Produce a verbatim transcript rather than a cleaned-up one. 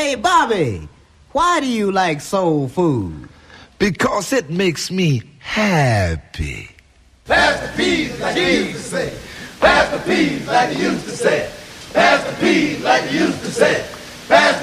Hey, Bobby, why do you like soul food? Because it makes me happy. Pass the peas like they used to say. Pass the peas like they used to say. Pass the peas like they used to say. Pass